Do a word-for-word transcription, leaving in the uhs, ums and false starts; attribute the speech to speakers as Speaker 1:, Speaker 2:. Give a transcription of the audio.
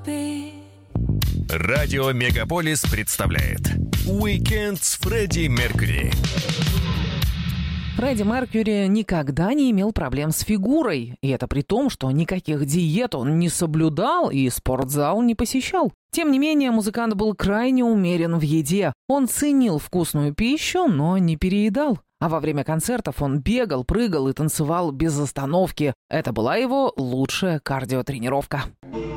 Speaker 1: Радио Мегаполис представляет «Уикенд с Фредди Меркьюри».
Speaker 2: Фредди Меркьюри никогда не имел проблем с фигурой, и это при том, что никаких диет он не соблюдал и спортзал не посещал. Тем не менее, музыкант был крайне умерен в еде. Он ценил вкусную пищу, но не переедал. А во время концертов он бегал, прыгал и танцевал без остановки. Это была его лучшая кардиотренировка.